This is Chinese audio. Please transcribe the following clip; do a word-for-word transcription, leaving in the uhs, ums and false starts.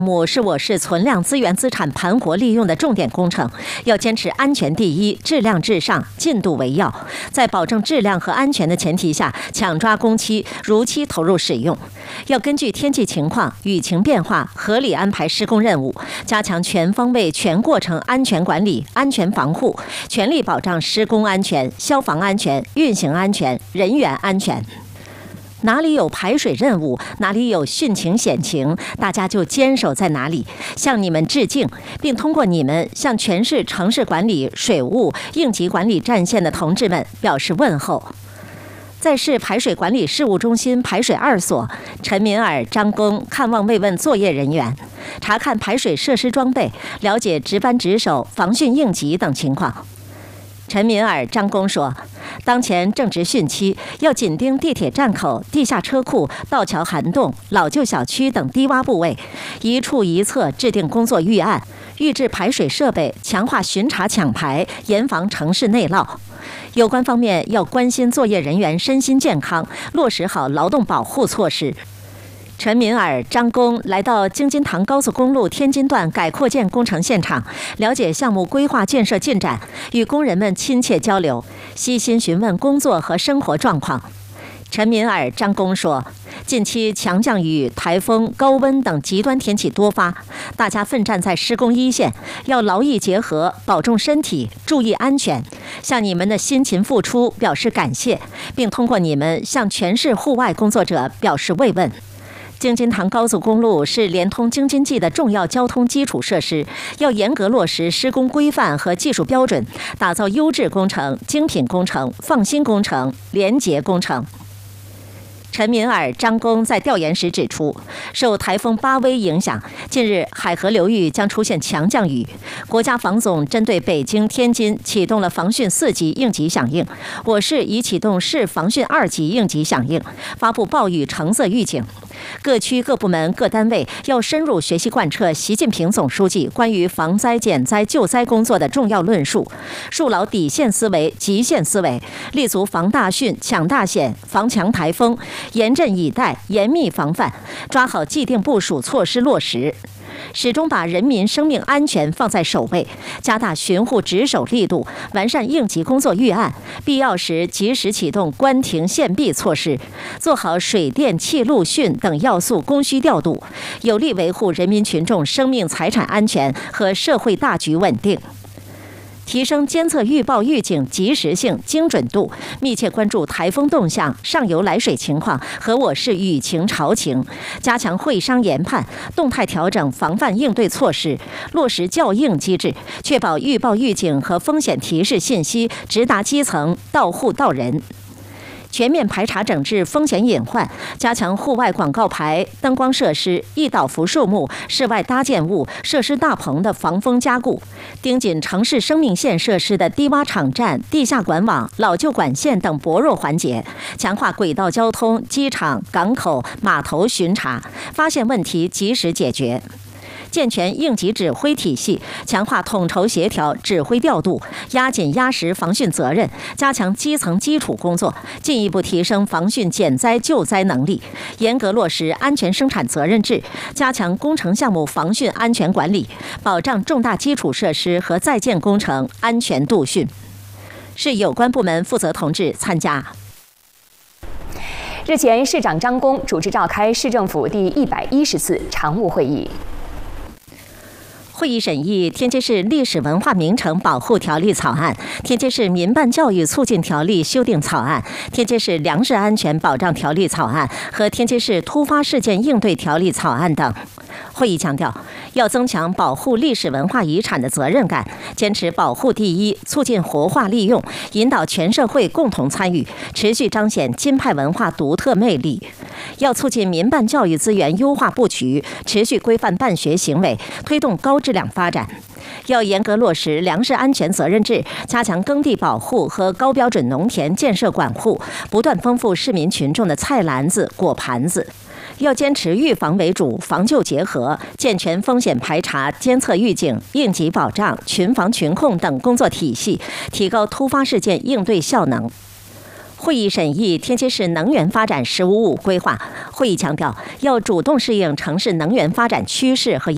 目是我市存量资源资产盘活利用的重点工程，要坚持安全第一、质量至上、进度为要，在保证质量和安全的前提下，抢抓工期，如期投入使用。要根据天气情况、雨情变化，合理安排施工任务，加强全方位、全过程安全管理、安全防护，全力保障施工安全、消防安全、运行安全、人员安全。哪里有排水任务，哪里有汛情险情，大家就坚守在哪里，向你们致敬，并通过你们向全市城市管理、水务、应急管理战线的同志们表示问候。在市排水管理事务中心排水二所，陈敏尔、张工看望慰问作业人员，查看排水设施装备，了解值班值守、防汛应急等情况。陈敏尔、张工说，当前正值汛期，要紧盯地铁站口、地下车库、道桥涵洞、老旧小区等低洼部位，一处一侧制定工作预案，预制排水设备，强化巡查抢排，严防城市内涝。有关方面要关心作业人员身心健康，落实好劳动保护措施。陈敏尔、张工来到京津塘高速公路天津段改扩建工程现场，了解项目规划建设进展，与工人们亲切交流，悉心询问工作和生活状况。陈敏尔、张工说，近期强降雨、台风、高温等极端天气多发，大家奋战在施工一线，要劳逸结合，保重身体，注意安全，向你们的辛勤付出表示感谢，并通过你们向全市户外工作者表示慰问。京津塘高速公路是连通京津冀的重要交通基础设施，要严格落实施工规范和技术标准，打造优质工程、精品工程、放心工程、廉洁工程。陈敏尔、张工在调研时指出，受台风巴威影响，近日海河流域将出现强降雨。国家防总针对北京、天津启动了防汛四级应急响应，我市已启动市防汛二级应急响应，发布暴雨橙色预警。各区各部门各单位要深入学习贯彻习近平总书记关于防灾减灾救灾工作的重要论述，树牢底线思维、极限思维，立足防大汛、抢大险、防强台风，严阵以待，严密防范，抓好既定部署措施落实，始终把人民生命安全放在首位，加大巡护值守力度，完善应急工作预案，必要时及时启动关停限闭措施，做好水电气路汛等要素供需调度，有力维护人民群众生命财产安全和社会大局稳定。提升监测预报预警及时性、精准度，密切关注台风动向、上游来水情况和我市雨情潮情，加强会商研判，动态调整防范应对措施，落实校应机制，确保预报预警和风险提示信息直达基层、到户到人。全面排查整治风险隐患，加强户外广告牌、灯光设施、易倒伏树木、室外搭建物、设施大棚的防风加固，盯紧城市生命线设施的低洼场站、地下管网、老旧管线等薄弱环节，强化轨道交通、机场、港口、码头巡查，发现问题及时解决。健全应急指挥体系，强化统筹协调、指挥调度，压紧压实防汛责任，加强基层基础工作，进一步提升防汛减灾救灾能力，严格落实安全生产责任制，加强工程项目防汛安全管理，保障重大基础设施和在建工程安全度汛。市有关部门负责同志参加。 日前，市长张工主持召开市政府第一百一十次常务会议。 会议审议《天津市历史文化名城保护条例》草案、《天津市民办教育促进条例》修订草案、《天津市粮食安全保障条例》草案和《天津市突发事件应对条例》草案等。会议强调，要增强保护历史文化遗产的责任感，坚持保护第一，促进活化利用，引导全社会共同参与，持续彰显京派文化独特魅力。要促进民办教育资源优化布局，持续规范办学行为，推动高质量发展。要严格落实粮食安全责任制，加强耕地保护和高标准农田建设管护，不断丰富市民群众的菜篮子、果盘子。要坚持预防为主、防救结合，健全风险排查、监测预警、应急保障、群防群控等工作体系，提高突发事件应对效能。会议审议天津市能源发展“十五五”规划。会议强调，要主动适应城市能源发展趋势和